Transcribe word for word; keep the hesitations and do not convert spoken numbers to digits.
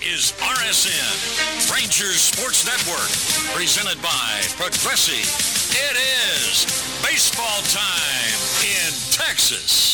is R S N, Rangers Sports Network, presented by Progressive. It is baseball time in Texas.